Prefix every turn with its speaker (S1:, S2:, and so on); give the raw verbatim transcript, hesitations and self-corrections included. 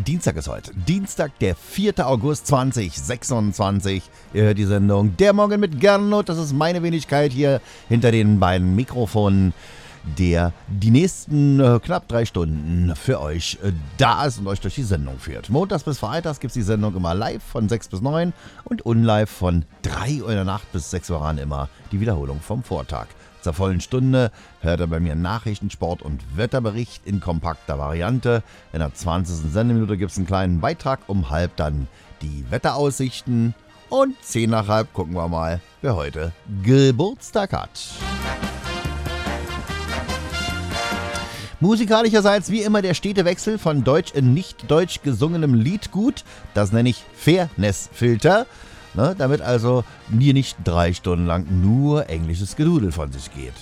S1: Dienstag ist heute. Dienstag, der vierter August zweitausendsechsundzwanzig. Ihr hört die Sendung Der Morgen mit Gernot. Das ist meine Wenigkeit hier hinter den beiden Mikrofonen, der die nächsten äh, knapp drei Stunden für euch äh, da ist und euch durch die Sendung führt. Montags bis Freitags gibt es die Sendung immer live von sechs bis neun und unlive von drei Uhr in der Nacht bis sechs Uhr ran immer die Wiederholung vom Vortag. Zur vollen Stunde hört ihr bei mir Nachrichten, Sport und Wetterbericht in kompakter Variante. In der zwanzigsten Sendeminute gibt es einen kleinen Beitrag, um halb dann die Wetteraussichten. Und zehn nach halb gucken wir mal, wer heute Geburtstag hat. Musikalischerseits wie immer der stete Wechsel von deutsch in nicht deutsch gesungenem Liedgut. Das nenne ich Fairness-Filter. Ne, damit also hier nicht drei Stunden lang nur englisches Gedudel von sich geht.